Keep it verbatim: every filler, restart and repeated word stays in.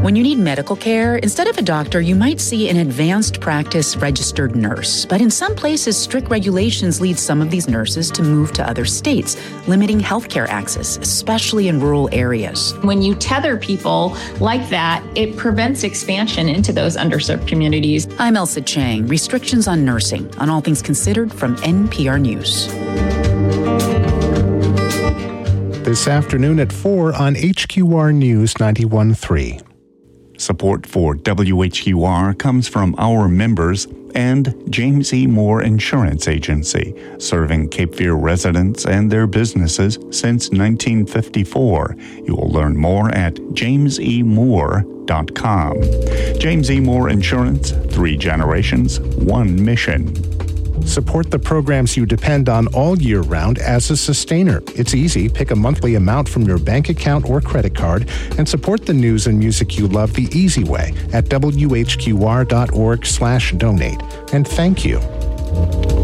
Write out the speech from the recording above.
When you need medical care, instead of a doctor, you might see an advanced practice registered nurse. But in some places, strict regulations lead some of these nurses to move to other states, limiting healthcare access, especially in rural areas. When you tether people like that, it prevents expansion into those underserved communities. I'm Elsa Chang, Restrictions on Nursing, on All Things Considered from N P R News. This afternoon at four on H Q R News ninety-one point three. Support for W H Q R comes from our members and James E. Moore Insurance Agency, serving Cape Fear residents and their businesses since nineteen fifty-four. You will learn more at james e moore dot com. James E. Moore Insurance, three generations, one mission. Support the programs you depend on all year round as a sustainer. It's easy. Pick a monthly amount from your bank account or credit card and support the news and music you love the easy way at w h q r dot org slash donate. And thank you.